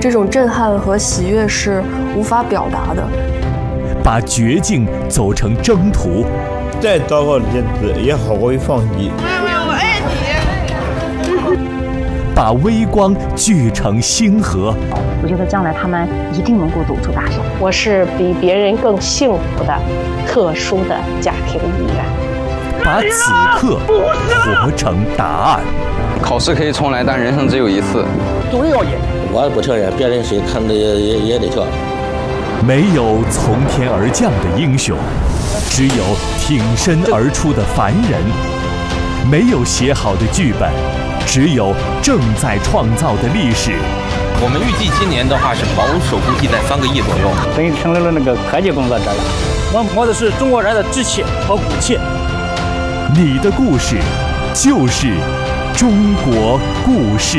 这种震撼和喜悦是无法表达的。 把绝境走成征途， 再糟糕的日子也好过于放弃。 我爱你。 把微光聚成星河。 我觉得将来他们一定能够走出大山。 我是比别人更幸福的特殊的家庭艺员。 把此刻活成答案。 考试可以重来，但人生只有一次。 总要演。 我不承认，别人谁看着也得跳。 没有从天而降的英雄，只有挺身而出的凡人；没有写好的剧本，只有正在创造的历史。 我们预计今年的话是保守估计在3个亿左右。 等于成为了那个科技工作者了。我摸的是中国人的志气和骨气。 你的故事就是中国故事。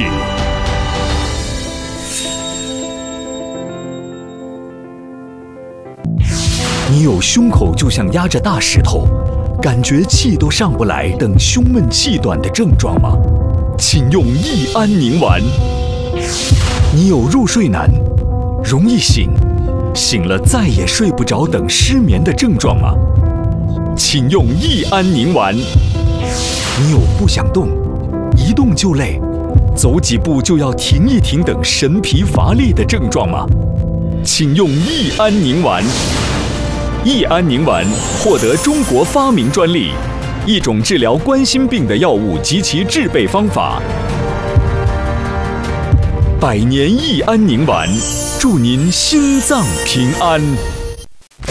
你有胸口就像压着大石头，感觉气都上不来等胸闷气短的症状吗？请用益安宁丸。你有入睡难、容易醒、醒了再也睡不着等失眠的症状吗？请用益安宁丸。你有不想动、一动就累、走几步就要停一停等神疲乏力的症状吗？请用益安宁丸。益安宁丸获得中国发明专利，一种治疗冠心病的药物及其制备方法。100年益安宁丸，祝您心脏平安。